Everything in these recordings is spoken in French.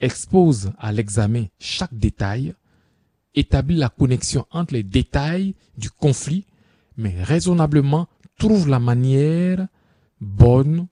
expose à l'examen chaque détail, établit la connexion entre les détails du conflit, mais raisonnablement trouve la manière bonne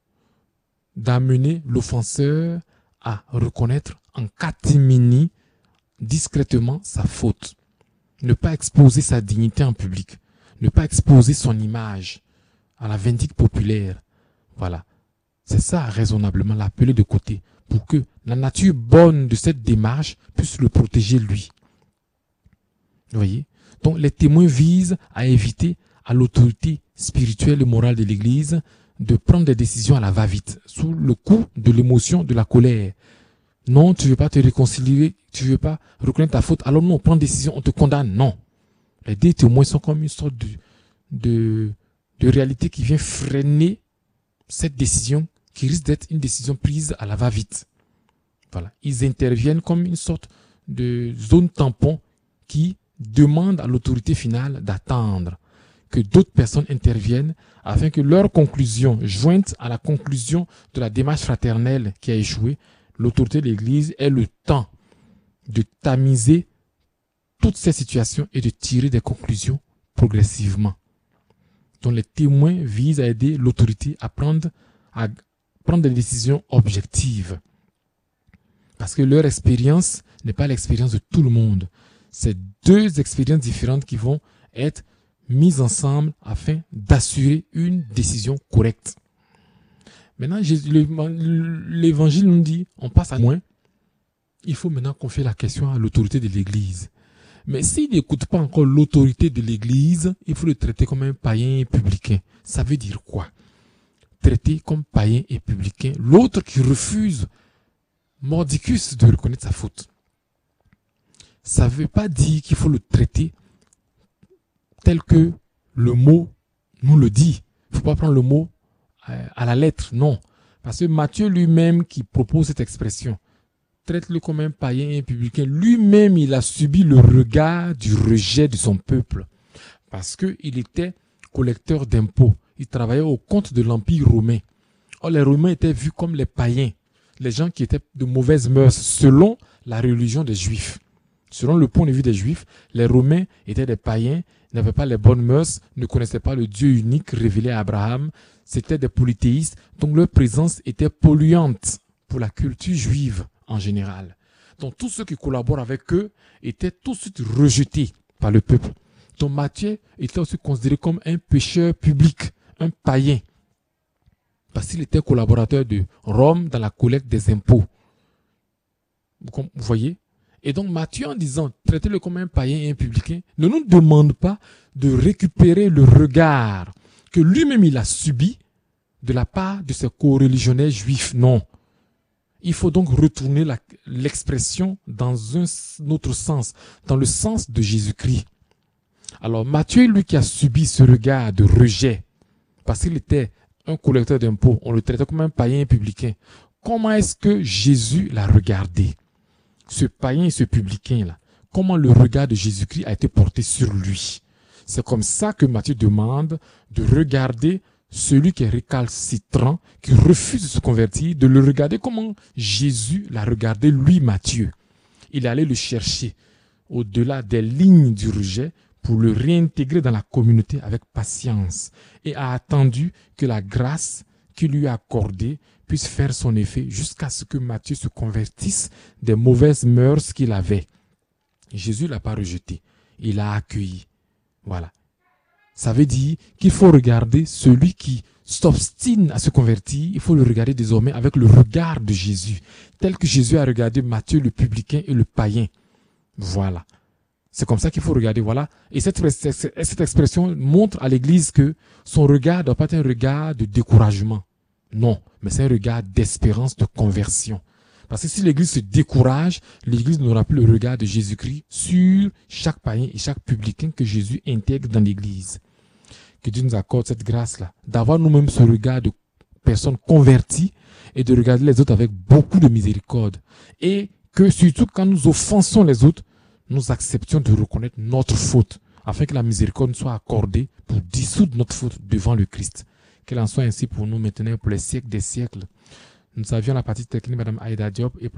d'amener l'offenseur à reconnaître en catimini discrètement sa faute. Ne pas exposer sa dignité en public. Ne pas exposer son image à la vindicte populaire. Voilà. C'est ça, raisonnablement, l'appeler de côté pour que la nature bonne de cette démarche puisse le protéger lui. Vous voyez? Donc, les témoins visent à éviter à l'autorité spirituelle et morale de l'Église de prendre des décisions à la va-vite, sous le coup de l'émotion, de la colère. Non, tu ne veux pas te réconcilier, tu ne veux pas reconnaître ta faute, alors non, on prend une décision, on te condamne. Non. Les deux témoins sont comme une sorte de réalité qui vient freiner cette décision qui risque d'être une décision prise à la va-vite. Voilà. Ils interviennent comme une sorte de zone tampon qui demande à l'autorité finale d'attendre que d'autres personnes interviennent afin que leur conclusion, jointe à la conclusion de la démarche fraternelle qui a échoué, l'autorité de l'Église ait le temps de tamiser toutes ces situations et de tirer des conclusions progressivement. Donc les témoins visent à aider l'autorité à prendre des décisions objectives. Parce que leur expérience n'est pas l'expérience de tout le monde. C'est deux expériences différentes qui vont être mises ensemble afin d'assurer une décision correcte. Maintenant, l'évangile nous dit, on passe à moins. Il faut maintenant confier la question à l'autorité de l'Église. Mais s'il n'écoute pas encore l'autorité de l'Église, il faut le traiter comme un païen et publicain. Ça veut dire quoi? Traiter comme païen et publicain l'autre qui refuse mordicus de reconnaître sa faute. Ça ne veut pas dire qu'il faut le traiter tel que le mot nous le dit. Il ne faut pas prendre le mot à la lettre, non. Parce que Matthieu lui-même qui propose cette expression, traite-le comme un païen et un publicain. Lui-même, il a subi le regard du rejet de son peuple. Parce qu'il était collecteur d'impôts. Il travaillait au compte de l'Empire romain. Or, les Romains étaient vus comme les païens, les gens qui étaient de mauvaises mœurs, selon la religion des Juifs. Selon le point de vue des Juifs, les Romains étaient des païens, n'avaient pas les bonnes mœurs, ne connaissaient pas le Dieu unique révélé à Abraham, c'étaient des polythéistes, donc leur présence était polluante pour la culture juive en général. Donc tous ceux qui collaborent avec eux étaient tout de suite rejetés par le peuple. Donc Matthieu était aussi considéré comme un pécheur public, un païen, parce qu'il était collaborateur de Rome dans la collecte des impôts. Vous voyez? Et donc Matthieu, en disant traitez-le comme un païen et un publicain, ne nous demande pas de récupérer le regard que lui-même il a subi de la part de ses co-religionnaires juifs. Non. Il faut donc retourner l'expression dans un autre sens, dans le sens de Jésus-Christ. Alors Matthieu, lui qui a subi ce regard de rejet, parce qu'il était un collecteur d'impôts, on le traitait comme un païen publicain. Comment est-ce que Jésus l'a regardé? Ce païen et ce publicain-là, comment le regard de Jésus-Christ a été porté sur lui? C'est comme ça que Matthieu demande de regarder celui qui est récalcitrant, qui refuse de se convertir, de le regarder comment Jésus l'a regardé, lui, Matthieu. Il allait le chercher au-delà des lignes du rejet pour le réintégrer dans la communauté avec patience et a attendu que la grâce qu'il lui a accordée puisse faire son effet jusqu'à ce que Matthieu se convertisse des mauvaises mœurs qu'il avait. Jésus ne l'a pas rejeté, il l'a accueilli. Voilà. Ça veut dire qu'il faut regarder celui qui s'obstine à se convertir, il faut le regarder désormais avec le regard de Jésus, tel que Jésus a regardé Matthieu le publicain et le païen. Voilà. C'est comme ça qu'il faut regarder, voilà. Et cette expression montre à l'Église que son regard ne doit pas être un regard de découragement. Non, mais c'est un regard d'espérance, de conversion. Parce que si l'Église se décourage, l'Église n'aura plus le regard de Jésus-Christ sur chaque païen et chaque publicain que Jésus intègre dans l'Église. Que Dieu nous accorde cette grâce-là, d'avoir nous-mêmes ce regard de personnes converties et de regarder les autres avec beaucoup de miséricorde. Et que surtout quand nous offensons les autres, nous acceptions de reconnaître notre faute, afin que la miséricorde nous soit accordée pour dissoudre notre faute devant le Christ. Qu'elle en soit ainsi pour nous maintenant, pour les siècles des siècles. Nous avions la partie technique, Madame Aïda Diop, et